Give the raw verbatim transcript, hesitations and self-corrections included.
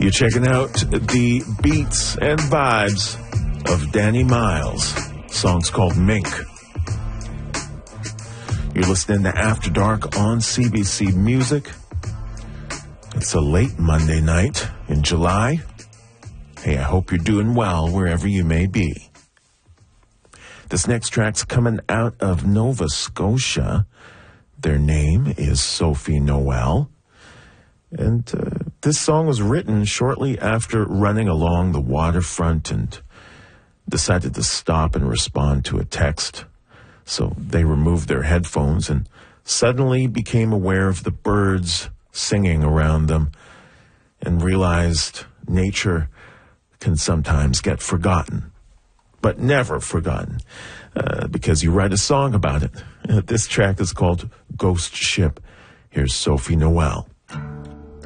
You're checking out the beats and vibes of Danny Miles. Song's called Mink. You're listening to After Dark on C B C Music. It's a late Monday night in July. Hey, I hope you're doing well wherever you may be. This next track's coming out of Nova Scotia. Their name is Sophie Noel. And uh, this song was written shortly after running along the waterfront and decided to stop and respond to a text. So they removed their headphones and suddenly became aware of the birds singing around them and realized nature can sometimes get forgotten, but never forgotten, uh, because you write a song about it. Uh, this track is called Ghost Ship. Here's Sophie Noel.